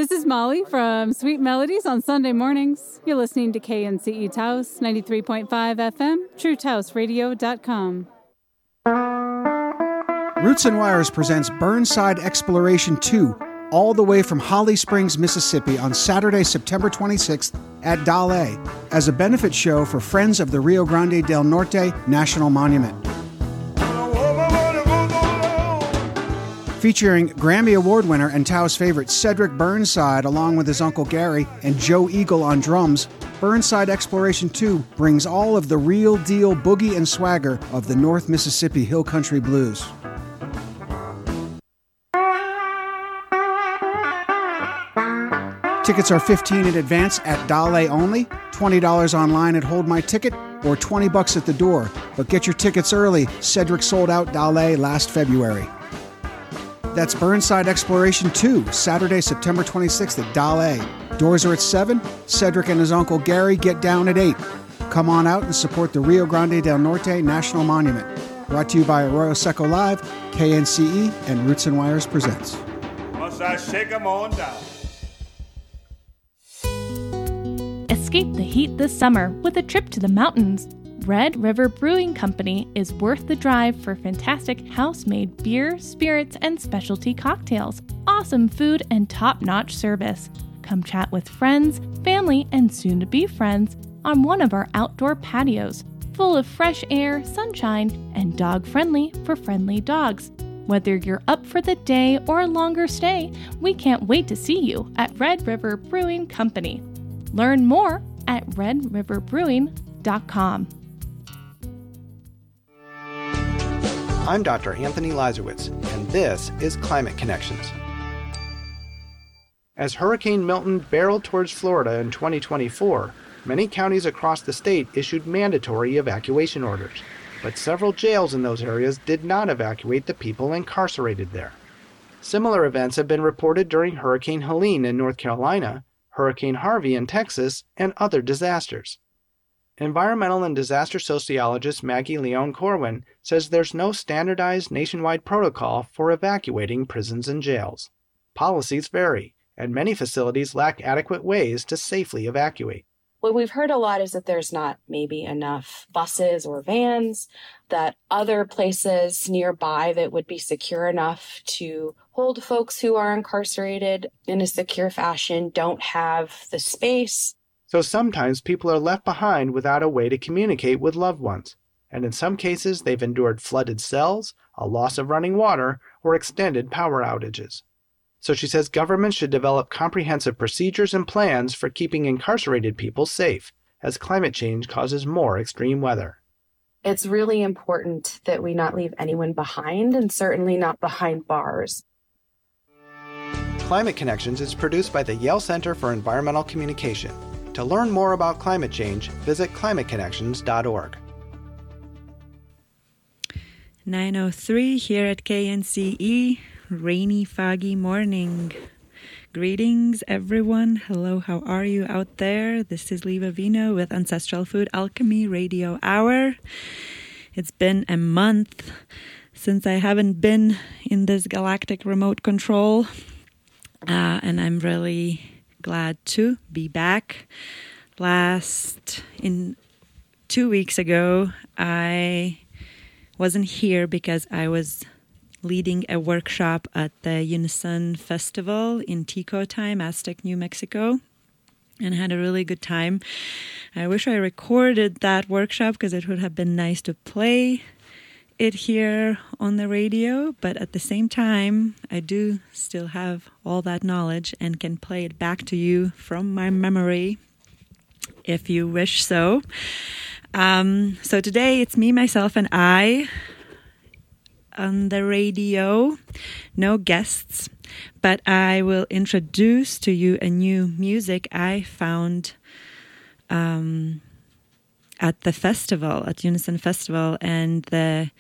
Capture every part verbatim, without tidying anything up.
This is Molly from Sweet Melodies on Sunday mornings. You're listening to K N C E Taos, ninety-three point five F M, true taos radio dot com. Roots and Wires presents Burnside Exploration two, all the way from Holly Springs, Mississippi, on Saturday, September twenty-sixth at Dale, as a benefit show for Friends of the Rio Grande del Norte National Monument. Featuring Grammy Award winner and Taos favorite Cedric Burnside, along with his Uncle Gary and Joe Eagle on drums, Burnside Exploration two brings all of the real deal boogie and swagger of the North Mississippi Hill Country Blues. Tickets are fifteen dollars in advance at Dale only, twenty dollars online at Hold My Ticket, or twenty bucks at the door. But get your tickets early. Cedric sold out Dale last February. That's Burnside Exploration two, Saturday, September twenty-sixth at Dale. Doors are at seven. Cedric and his Uncle Gary get down at eight. Come on out and support the Rio Grande del Norte National Monument. Brought to you by Arroyo Seco Live, K N C E, and Roots and Wires presents. Must I shake 'em on down? Escape the heat this summer with a trip to the mountains. Red River Brewing Company is worth the drive for fantastic house-made beer, spirits, and specialty cocktails, awesome food, and top-notch service. Come chat with friends, family, and soon-to-be friends on one of our outdoor patios, full of fresh air, sunshine, and dog-friendly for friendly dogs. Whether you're up for the day or a longer stay, we can't wait to see you at Red River Brewing Company. Learn more at red river brewing dot com. I'm Doctor Anthony Lazarowitz, and this is Climate Connections. As Hurricane Milton barreled towards Florida in twenty twenty-four, many counties across the state issued mandatory evacuation orders, but several jails in those areas did not evacuate the people incarcerated there. Similar events have been reported during Hurricane Helene in North Carolina, Hurricane Harvey in Texas, and other disasters. Environmental and disaster sociologist Maggie Leone Corwin says there's no standardized nationwide protocol for evacuating prisons and jails. Policies vary, and many facilities lack adequate ways to safely evacuate. What we've heard a lot is that there's not maybe enough buses or vans, that other places nearby that would be secure enough to hold folks who are incarcerated in a secure fashion don't have the space. So sometimes people are left behind without a way to communicate with loved ones, and in some cases they've endured flooded cells, a loss of running water, or extended power outages. So she says governments should develop comprehensive procedures and plans for keeping incarcerated people safe, as climate change causes more extreme weather. It's really important that we not leave anyone behind, and certainly not behind bars. Climate Connections is produced by the Yale Center for Environmental Communication. To learn more about climate change, visit climate connections dot org. nine oh three here at K N C E, rainy, foggy morning. Greetings, everyone. Hello, how are you out there? This is Liva Vino with Ancestral Food Alchemy Radio Hour. It's been a month since I haven't been in this galactic remote control, uh, and I'm really glad to be back. Last, in two weeks ago, I wasn't here because I was leading a workshop at the Unison Festival in Tico Time, Aztec, New Mexico, and had a really good time. I wish I recorded that workshop because it would have been nice to play it here on the radio, but at the same time, I do still have all that knowledge and can play it back to you from my memory if you wish so. Um, so today it's me, myself, and I on the radio. No guests, but I will introduce to you a new music I found um, at the festival, at Unison Festival, and the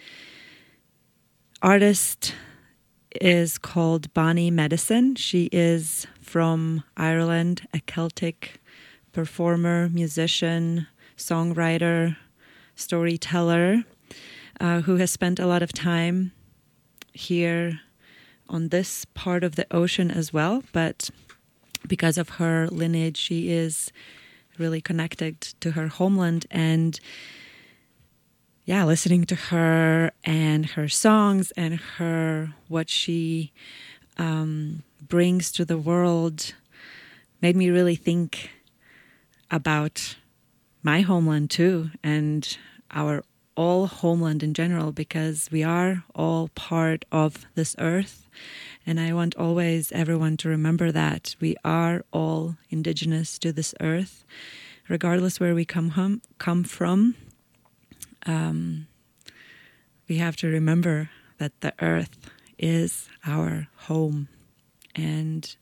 artist is called Bonnie Medicine. She is from Ireland, a Celtic performer, musician, songwriter, storyteller, uh, who has spent a lot of time here on this part of the ocean as well, but because of her lineage, she is really connected to her homeland. And yeah, listening to her and her songs and her what she um, brings to the world made me really think about my homeland too, and our all homeland in general, because we are all part of this earth. And I want always everyone to remember that we are all indigenous to this earth, regardless where we come hum, come from. Um, we have to remember that the earth is our home, and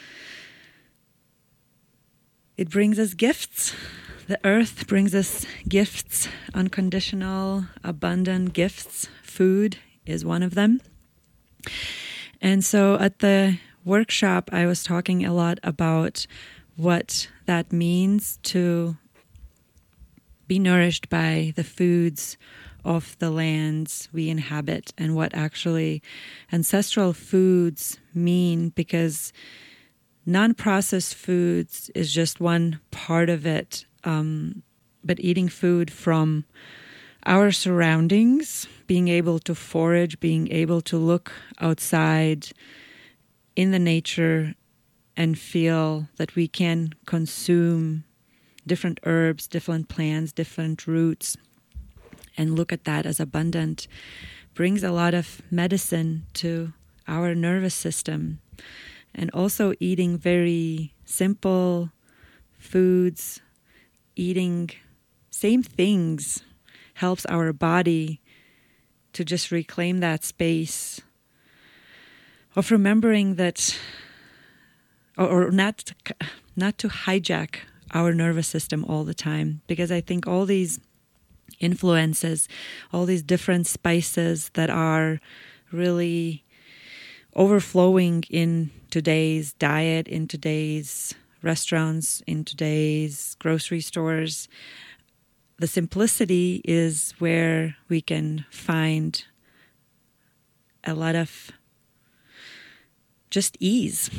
it brings us gifts. The earth brings us gifts, unconditional, abundant gifts. Food is one of them. And so at the workshop, I was talking a lot about what that means to be nourished by the foods of the lands we inhabit, and what actually ancestral foods mean, because non-processed foods is just one part of it. Um, but eating food from our surroundings, being able to forage, being able to look outside in the nature and feel that we can consume different herbs, different plants, different roots, and look at that as abundant, brings a lot of medicine to our nervous system. And also eating very simple foods, eating same things, helps our body to just reclaim that space of remembering that, or, or not, not to hijack our nervous system all the time. Because I think all these influences, all these different spices that are really overflowing in today's diet, in today's restaurants, in today's grocery stores, the simplicity is where we can find a lot of just ease.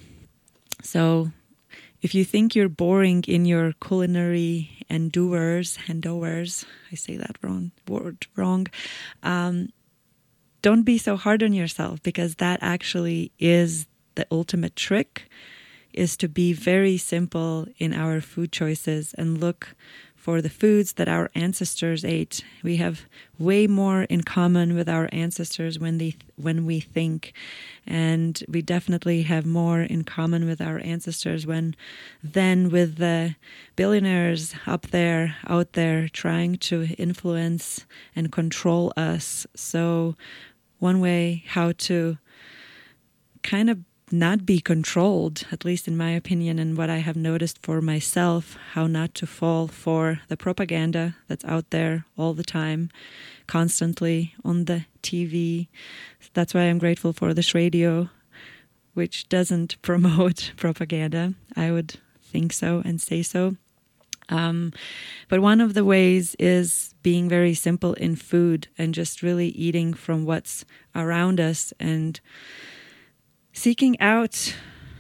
So if you think you're boring in your culinary endeavors, endeavors, I say that wrong, word wrong, um, don't be so hard on yourself, because that actually is the ultimate trick, is to be very simple in our food choices and look for the foods that our ancestors ate. We have way more in common with our ancestors when they when we think, and we definitely have more in common with our ancestors when than with the billionaires up there, out there, trying to influence and control us. So one way how to kind of not be controlled, at least in my opinion, and what I have noticed for myself, how not to fall for the propaganda that's out there all the time, constantly on the T V. That's why I'm grateful for this radio, which doesn't promote propaganda. I would think so and say so. Um, but one of the ways is being very simple in food and just really eating from what's around us and seeking out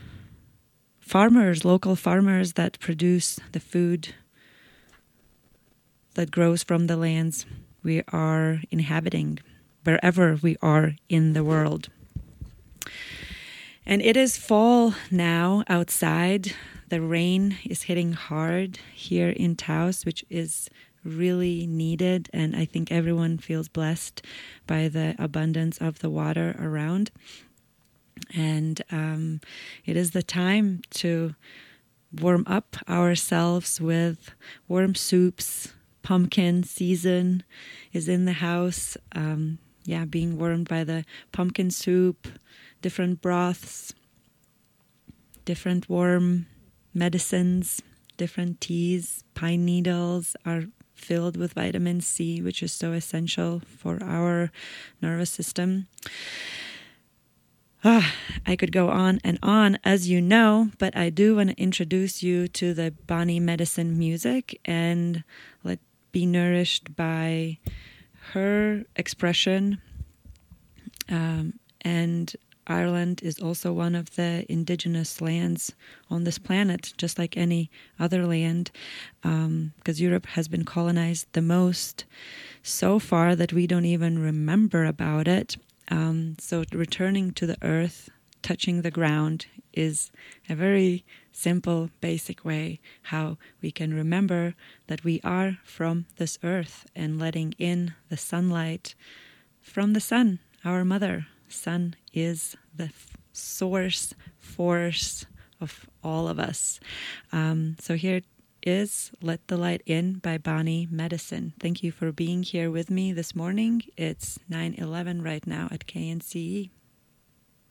farmers, local farmers that produce the food that grows from the lands we are inhabiting, wherever we are in the world. And it is fall now outside. The rain is hitting hard here in Taos, which is really needed, and I think everyone feels blessed by the abundance of the water around. And um, it is the time to warm up ourselves with warm soups. Pumpkin season is in the house. Um, yeah, being warmed by the pumpkin soup, different broths, different warm medicines, different teas. Pine needles are filled with vitamin C, which is so essential for our nervous system. Ah, I could go on and on, as you know, but I do want to introduce you to the Bonnie Medicine music and let be nourished by her expression um, and Ireland is also one of the indigenous lands on this planet, just like any other land, um, because Europe has been colonized the most so far that we don't even remember about it. Um, so returning to the earth, touching the ground, is a very simple, basic way how we can remember that we are from this earth and letting in the sunlight from the sun, our mother. Sun is the f- source, force of all of us. Um, so here is Let the Light In by Bonnie Medicine. Thank you for being here with me this morning. It's nine eleven right now at K N C E.